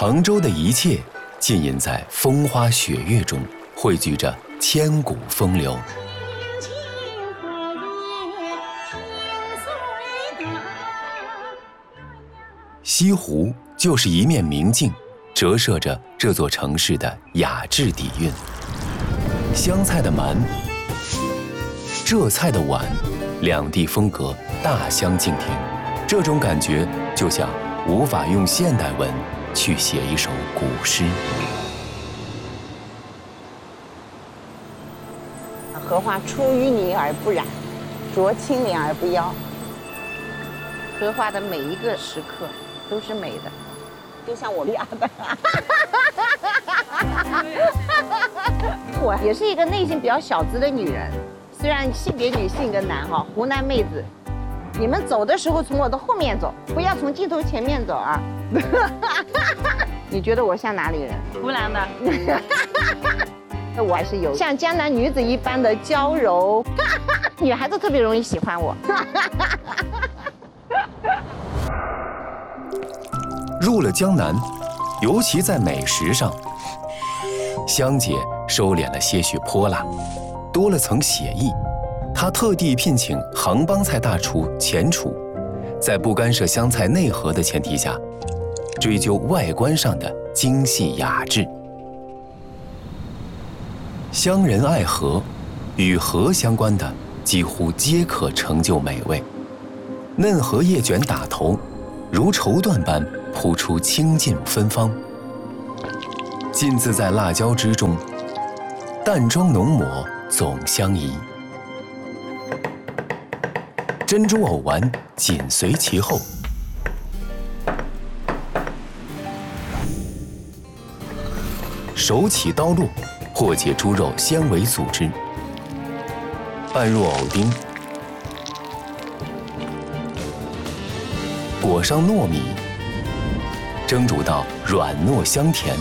杭州的一切浸淫在风花雪月中，汇聚着千古风流。西湖就是一面明镜，折射着这座城市的雅致底蕴。湘菜的蛮，浙菜的皖，两地风格大相径庭，这种感觉就像无法用现代文去写一首古诗。 荷花出淤泥而不染，濯清涟而不妖。荷花的每一个时刻都是美的，就像我俩的。我也是一个内心比较小资的女人，虽然性别女性格男哈，湖南妹子。你们走的时候从我的后面走，不要从镜头前面走啊。你觉得我像哪里人？ 湖南的。 我还是有像江南女子一般的娇柔，女孩子特别容易喜欢我。 入了江南，尤其在美食上，香姐收敛了些许泼辣，多了层写意。她特地聘请杭帮菜大厨钱楚，在不干涉湘菜内核的前提下，追究外观上的精细雅致。湘人爱荷，与荷相关的几乎皆可成就美味。嫩荷叶卷打头，如绸缎般铺出清劲芬芳，浸渍在辣椒之中，淡妆浓抹总相宜。珍珠藕丸紧随其后，手起刀落，或借猪肉纤维组织，拌入藕丁，裹上糯米，蒸煮到软糯香甜。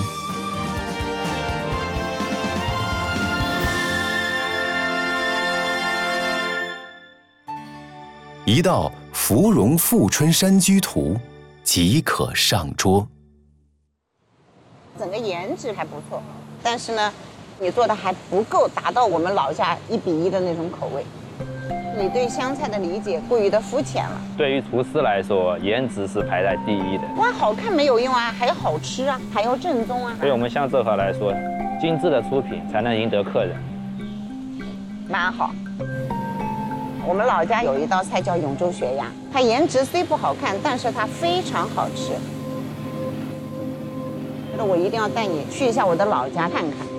一道芙蓉富春山居图即可上桌。 整个颜值还不错，但是呢，你做的还不够达到我们老家1:1的那种口味。你对湘菜的理解过于的肤浅了。 对于厨师来说，颜值是排在第一的。 哇，好看没有用啊，还要好吃啊，还要正宗啊。 对我们湘浙河来说，精致的出品才能赢得客人。 蛮好。我们老家有一道菜叫永州血鸭，它颜值虽不好看，但是它非常好吃。觉得我一定要带你去一下我的老家看看。